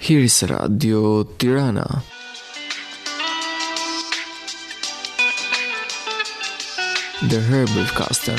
Hier ist Radio Tirana. Der Hörbriefkasten.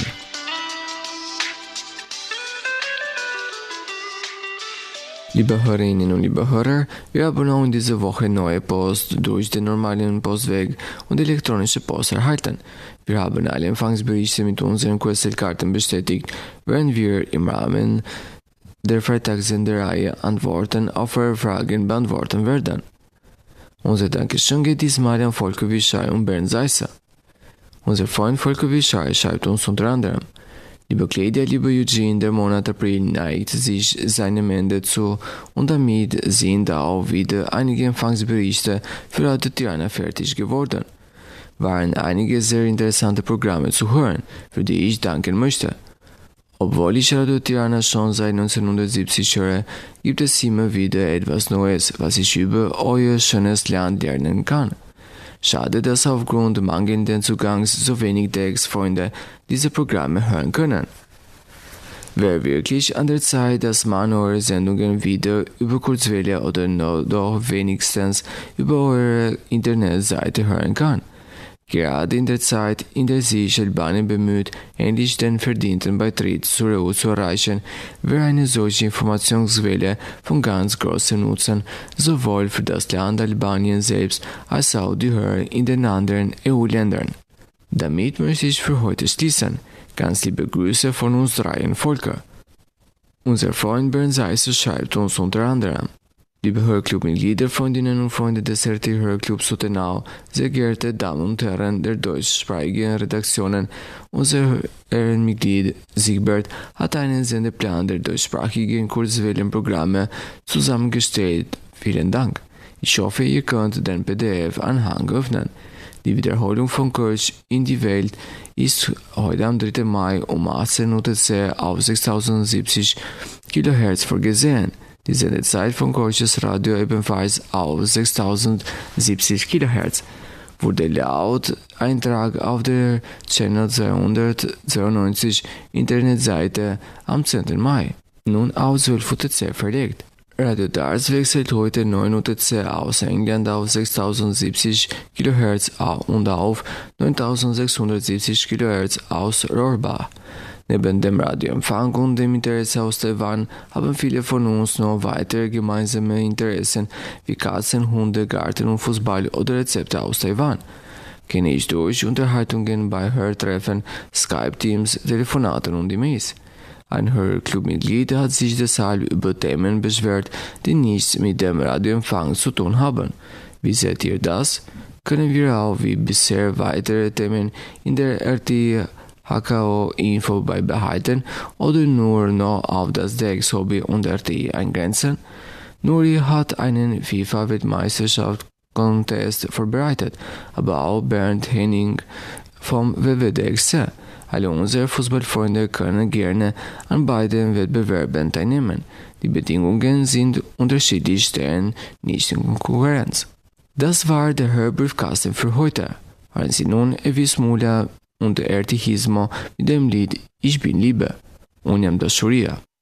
Liebe Hörerinnen und liebe Hörer, wir haben auch in dieser Woche neue Post durch den normalen Postweg und elektronische Post erhalten. Wir haben alle Empfangsberichte mit unseren QSL-Karten bestätigt, während wir im Rahmen der Freitagssendereihe Antworten auf eure Fragen beantworten werden. Unser Dankeschön geht diesmal an Volker Wischai und Bernd Seisser. Unser Freund Volker Wischai schreibt uns unter anderem: Liebe Claudia, lieber Eugene, der Monat April neigt sich seinem Ende zu und damit sind auch wieder einige Empfangsberichte für Radio Tirana fertig geworden. Waren einige sehr interessante Programme zu hören, für die ich danken möchte. Obwohl ich Radio Tirana schon seit 1970 höre, gibt es immer wieder etwas Neues, was ich über euer schönes Land lernen kann. Schade, dass aufgrund mangelnden Zugangs so wenig der Ex-Freunde diese Programme hören können. Wäre wirklich an der Zeit, dass man eure Sendungen wieder über Kurzwelle oder doch wenigstens über eure Internetseite hören kann. Gerade in der Zeit, in der sich Albanien bemüht, endlich den verdienten Beitritt zur EU zu erreichen, wäre eine solche Informationsquelle von ganz großem Nutzen, sowohl für das Land Albanien selbst als auch die Hörer in den anderen EU-Ländern. Damit möchte ich für heute schließen. Ganz liebe Grüße von uns dreien Volker. Unser Freund Bernd Seisser schreibt uns unter anderem: Liebe Hörclub-Mitglieder, Freundinnen und Freunde des RT-Hörclubs Sutenau, sehr geehrte Damen und Herren der deutschsprachigen Redaktionen, unser Ehrenmitglied Siegbert hat einen Sendeplan der deutschsprachigen Kurzwellenprogramme zusammengestellt. Vielen Dank. Ich hoffe, ihr könnt den PDF-Anhang öffnen. Die Wiederholung von Kölsch in die Welt ist heute am 3. Mai um 18 UTC auf 6070 kHz vorgesehen. Die Sendezeit von Kölsches Radio ebenfalls auf 6070 kHz wurde laut Eintrag auf der Channel 292 Internetseite am 10. Mai nun auf 12 UTC verlegt. Radio Dars wechselt heute 9 UTC aus England auf 6070 kHz und auf 9670 kHz aus Rohrbach. Neben dem Radioempfang und dem Interesse aus Taiwan haben viele von uns noch weitere gemeinsame Interessen wie Katzen, Hunde, Garten und Fußball oder Rezepte aus Taiwan. Kenne ich durch Unterhaltungen bei Hörtreffen, Skype-Teams, Telefonaten und E-Mails. Ein Hörclub-Mitglied hat sich deshalb über Themen beschwert, die nichts mit dem Radioempfang zu tun haben. Wie seht ihr das? Können wir auch wie bisher weitere Themen in der RT HKO-Info beibehalten oder nur noch auf das DX-Hobby und RTI eingrenzen? Nuri hat einen FIFA-Weltmeisterschaft-Contest vorbereitet, aber auch Bernd Henning vom WWDXC. Alle unsere Fußballfreunde können gerne an beiden Wettbewerben teilnehmen. Die Bedingungen sind unterschiedlich, stehen nicht in Konkurrenz. Das war der Hörbriefkasten für heute. Hören Sie nun Evis Mula und Erti Hismo mit dem Lied Ich bin Liebe. Unyam Dashuria.